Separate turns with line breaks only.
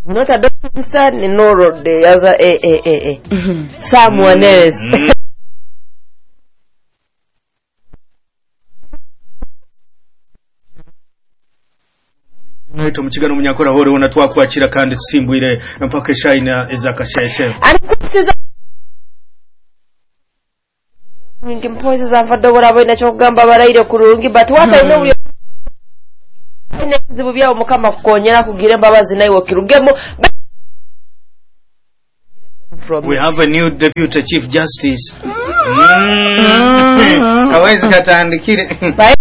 Not a doctor, son, no road, the other, someone else.
Naito mchigano munyakora hore wona twakwakira kandi tusimbwire mpaka shaina ezakasheshe.
Ningi mpozi za fadobora boina chokugamba baraire kurungi but waka ino buli zibu bya omukama kukonyera kugira mbabazi nayo kirugemo.
We have a new deputy chief justice. Kawaizi katandikire.